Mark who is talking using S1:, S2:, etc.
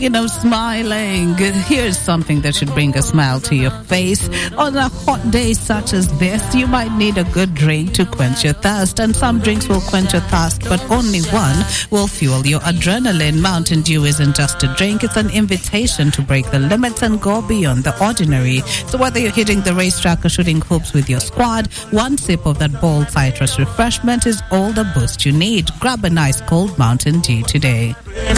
S1: Smiling. Here's something that should bring a smile to your face. On a hot day such as this, you might need a good drink to quench your thirst. And some drinks will quench your thirst, but only one will fuel your adrenaline. Mountain Dew isn't just a drink, it's an invitation to break the limits and go beyond the ordinary. So whether you're hitting the racetrack or shooting hoops with your squad, one sip of that bold citrus refreshment is all the boost you need. Grab a nice cold Mountain Dew today.